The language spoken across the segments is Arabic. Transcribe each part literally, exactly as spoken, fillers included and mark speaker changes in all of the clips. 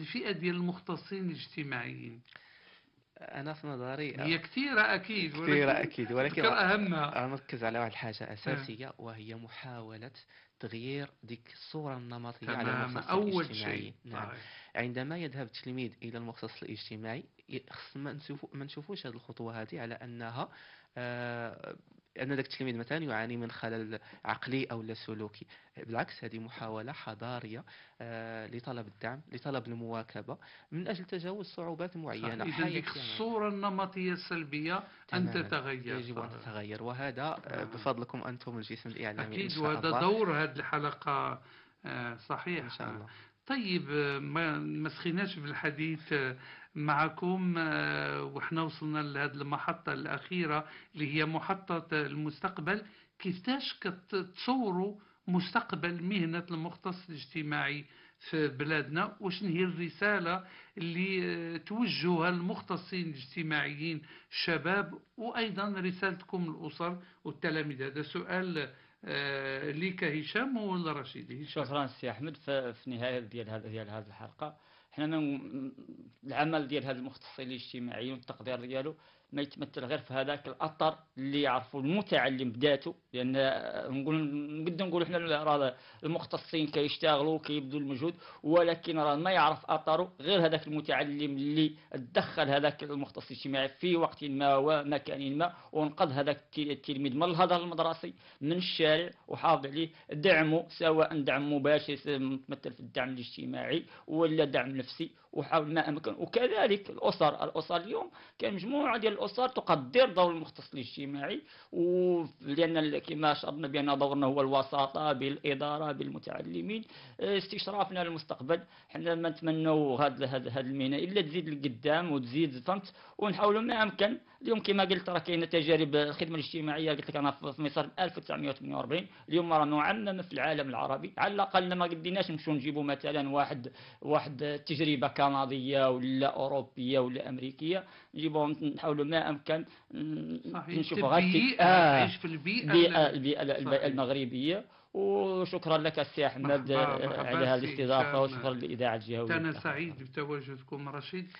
Speaker 1: الفئة ديال المختصين الاجتماعيين؟
Speaker 2: انا في نظري
Speaker 1: هي كثيرة اكيد،
Speaker 2: كثيرة
Speaker 1: ولكن
Speaker 2: اكيد، ولكن
Speaker 1: اذكر اهمها.
Speaker 2: غنركز على واحد الحاجة
Speaker 1: آه.
Speaker 2: اساسية، وهي محاولة تغيير ديك الصورة النمطية على
Speaker 1: تمام،
Speaker 2: المختصين
Speaker 1: اول شيء
Speaker 2: الاجتماعيين. نعم.
Speaker 1: صحيح.
Speaker 2: عندما يذهب التلميذ الى المختص الاجتماعي، ي- خص ما نشوفو ما نشوفوش هذه الخطوة هذه على انها آه ان ذاك التلميذ مثلا يعاني من خلل عقلي او لا سلوكي. بالعكس، هذه محاولة حضارية آه لطلب الدعم، لطلب المواكبة، من اجل تجاوز صعوبات
Speaker 1: صح،
Speaker 2: معينة
Speaker 1: اذا ديك
Speaker 2: حياتية.
Speaker 1: الصورة النمطية السلبية ان
Speaker 2: تماما،
Speaker 1: تتغير.
Speaker 2: يجب أن
Speaker 1: صحيح.
Speaker 2: تتغير، وهذا آه،
Speaker 1: آه.
Speaker 2: بفضلكم أنتم الجسم الإعلامي إن
Speaker 1: أكيد،
Speaker 2: شاء
Speaker 1: وهذا
Speaker 2: الله.
Speaker 1: دور هذه الحلقة. آه،
Speaker 2: إن
Speaker 1: صحيح.
Speaker 2: شاء
Speaker 1: آه.
Speaker 2: الله.
Speaker 1: طيب، آه، ما ما سخيناش في الحديث آه، معكم، آه، وإحنا وصلنا لهذه المحطة الأخيرة اللي هي محطة المستقبل. كيفاش كتصوروا مستقبل مهنة المختص الاجتماعي في بلادنا؟ وشنو هي الرسالة اللي آه، توجهها المختصين الاجتماعيين الشباب، وأيضا رسالتكم الأسر والتلاميذ؟ هذا سؤال آه، ليك هشام ولا رشيد؟ هشام.
Speaker 3: شكرا سي احمد. ف- في نهايه ديال هذا ديال هذه الحلقه، حنا من العمل ديال هذا المختصين الاجتماعيين والتقدير ديالو ما يتمثل غير في هذاك الاثر اللي يعرفوا المتعلم بذاته. لان نقول نقدر نقول حنا راه المختصين كيشتغلوا كيبذلوا المجهود، ولكن راه ما يعرف اثره غير هذاك المتعلم اللي دخل هذاك المختص الاجتماعي في وقت ما ومكان ما، وانقذ هذاك التلميذ من الهدر المدرسي، من الشارع، وحافظ عليه، دعمه سواء دعم مباشر متمثل في الدعم الاجتماعي ولا دعم نفسي، وحاول ما امكن. وكذلك الاسر الاسر اليوم كان مجموعه ديال الاسر تقدر دور المختص الاجتماعي، ولان كما اشرنا بان دورنا هو الوساطه بالاداره بالمتعلمين. استشرافنا للمستقبل، حنا ما نتمنوا هذه هذه المهنه الا تزيد لقدام وتزيد فهمت، ونحاولوا ما امكن. اليوم كما قلت راه كاينه تجارب الخدمه الاجتماعيه، قلت لك انا في مصر ألف وتسعمائة وثمانية وأربعين، اليوم راه معممه في العالم العربي. على الاقل ما قديناش نمشيو نجيبوا مثلا واحد واحد تجربه كنديه ولا اوروبيه ولا امريكيه، نجيبوهم نحاولوا ما امكن نشوفوا غير
Speaker 1: آه.
Speaker 3: اه
Speaker 1: تعيش في البيئة
Speaker 3: البيئه البيئه
Speaker 1: صحيح.
Speaker 3: المغربيه. وشكرا لك سي احمد على
Speaker 1: مرحبا
Speaker 3: هذه
Speaker 1: سي
Speaker 3: الاستضافه، وشكرا
Speaker 1: هشام.
Speaker 3: للاذاعه الجهويه.
Speaker 1: أنا سعيد بتواجدكم. رشيد.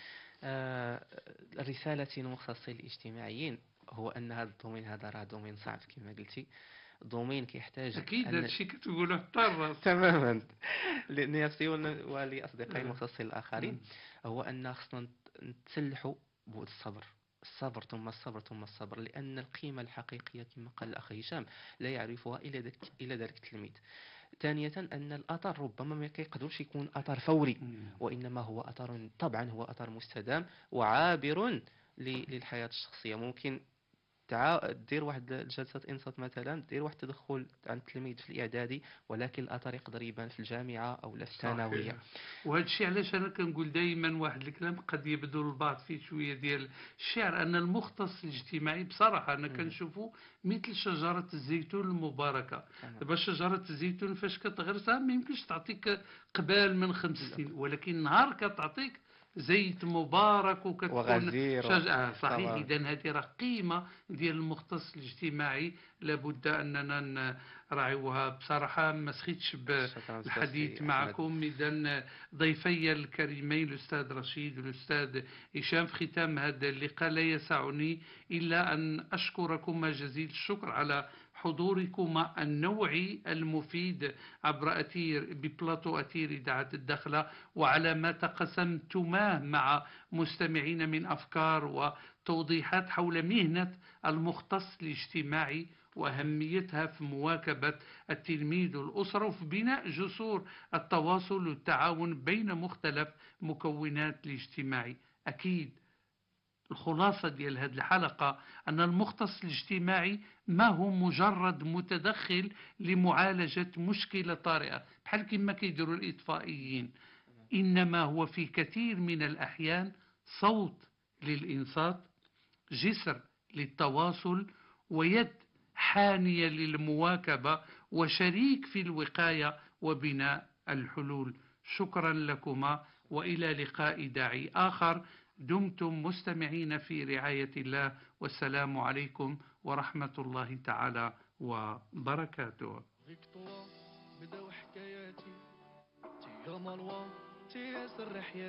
Speaker 2: آه، رسالتي للمختصين الاجتماعيين هو أن هذا الدومين هذا راه دومين صعب كما قلتي، دومين كيحتاج
Speaker 1: أكيد هذا
Speaker 2: أن
Speaker 1: الشيء كتقوله حتى الراس.
Speaker 2: تماما لنفسي ول- ولأصدقائي
Speaker 1: آه.
Speaker 2: المختصين الآخرين، هو أن خصنا نتسلحوا بعود الصبر. الصبر ثم الصبر ثم الصبر، لأن القيمة الحقيقية كما قال الأخ هشام لا يعرفها إلا ذلك إلا ذلك التلميذ. ثانية، أن الأثر ربما ما كيقدرش يكون أثر فوري،
Speaker 1: مم.
Speaker 2: وإنما هو أثر، طبعا هو أثر مستدام وعابر ل- للحياة الشخصية. ممكن تع... دير واحد الجلسة إنصات مثلا، دير واحد التدخل عن التلميذ في الإعدادي، ولكن الأثر يقدر يبان في الجامعة أو لا في الثانوية.
Speaker 1: صحيح. وهذا الشيء علاش انا كنقول دائما واحد الكلام قد يبدو البعض فيه شويه ديال الشعر، ان المختص الاجتماعي بصراحه انا
Speaker 2: مم.
Speaker 1: كنشوفه مثل شجره الزيتون المباركه.
Speaker 2: تمام.
Speaker 1: دابا شجره الزيتون فاش كتغرسها ما يمكنش تعطيك قبال من خمس سنين، ولكن نهار كتعطيك زيت مبارك وكتكون
Speaker 2: وغزير
Speaker 1: شجعة. صحيح.
Speaker 2: طبعا.
Speaker 1: إذا هذه راه قيمة ديال المختص الاجتماعي لابد أننا نراعيوها. بصراحة ما سخيتش
Speaker 2: شكرا
Speaker 1: بالحديث
Speaker 2: أستاذ أحمد.
Speaker 1: معكم. إذا ضيفي الكريمين الأستاذ رشيد والأستاذ هشام، في ختام هذا اللقاء لا يسعني إلا أن أشكركما جزيل الشكر على حضوركما النوعي المفيد عبر أثير ببلاطو أثير إذاعة الدخلة، وعلى ما تقسمتماه مع مستمعين من أفكار وتوضيحات حول مهنة المختص الاجتماعي وأهميتها في مواكبة التلميذ والأسرة وفي بناء جسور التواصل والتعاون بين مختلف مكونات الاجتماعي. أكيد الخلاصة ديال هذه الحلقة أن المختص الاجتماعي ما هو مجرد متدخل لمعالجة مشكلة طارئة بحال كما كيديروا الإطفائيين، إنما هو في كثير من الأحيان صوت للإنصات، جسر للتواصل، ويد حانية للمواكبة، وشريك في الوقاية وبناء الحلول. شكرا لكما وإلى لقاء داعي آخر. دمتم مستمعين في رعاية الله، والسلام عليكم ورحمة الله تعالى وبركاته. بدأوا حكاياتي تي مالوا تي ياسر